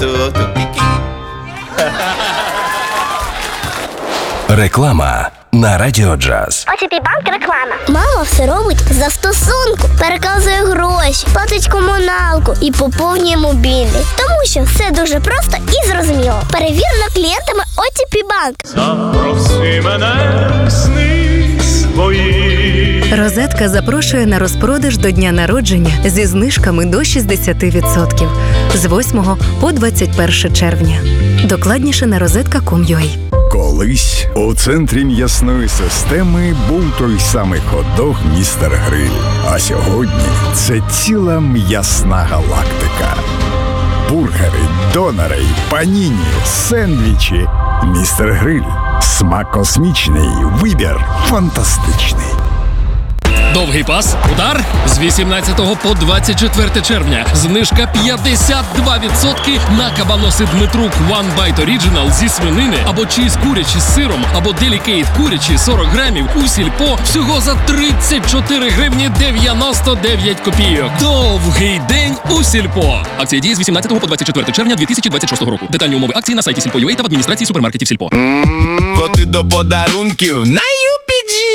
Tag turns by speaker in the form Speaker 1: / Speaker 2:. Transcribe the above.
Speaker 1: тупіки.
Speaker 2: Реклама на Радіо Джаз.
Speaker 3: ОТП Банк реклама. Мама все робить за стосунку. Переказує гроші, платить комуналку і поповнює мобільний. Тому що все дуже просто і зрозуміло. Перевірено клієнтами ОТП Банк.
Speaker 4: Запроси мене в сни свої.
Speaker 5: Розетка запрошує на розпродаж до дня народження зі знижками до 60% з 8 по 21 червня. Докладніше на rozetka.com.ua.
Speaker 6: Колись у центрі м'ясної системи був той самий хот-дог «Містер Гриль». А сьогодні це ціла м'ясна галактика. Бургери, донери, паніні, сендвічі. «Містер Гриль». Смак космічний, вибір фантастичний.
Speaker 7: Довгий пас, удар з 18 по 24 червня. Знижка 52% на кабаноси Дмитрук One Bite Original зі свинини або чиз курячі з сиром, або Delicate курячі 40 грамів у Сільпо всього за 34 гривні 99 копійок. Довгий день у Сільпо. Акція діє з 18 по 24 червня 2026 року. Детальні умови акції на сайті Сільпо.ua та в адміністрації супермаркетів Сільпо.
Speaker 1: От і до подарунків на